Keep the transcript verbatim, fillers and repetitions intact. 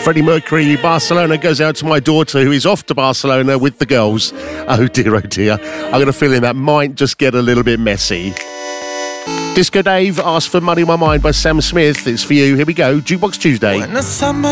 Freddie Mercury, Barcelona goes out to my daughter who is off to Barcelona with the girls. Oh dear, oh dear. I've got a feeling that might just get a little bit messy. Disco Dave asked for Money on My Mind by Sam Smith. It's for you. Here we go. Jukebox Tuesday.